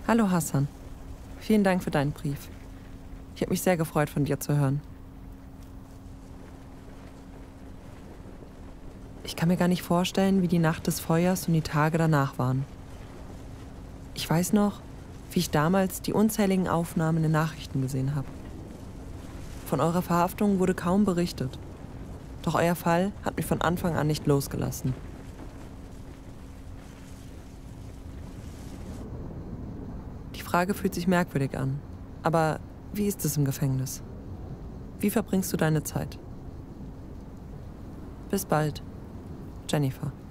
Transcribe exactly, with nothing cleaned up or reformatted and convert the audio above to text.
Hallo Hassan. Vielen Dank für deinen Brief. Ich habe mich sehr gefreut, von dir zu hören. Ich kann mir gar nicht vorstellen, wie die Nacht des Feuers und die Tage danach waren. Ich weiß noch, wie ich damals die unzähligen Aufnahmen in den Nachrichten gesehen habe. Von eurer Verhaftung wurde kaum berichtet. Doch euer Fall hat mich von Anfang an nicht losgelassen. Die Frage fühlt sich merkwürdig an. Aber wie ist es im Gefängnis? Wie verbringst du deine Zeit? Bis bald, Jennifer.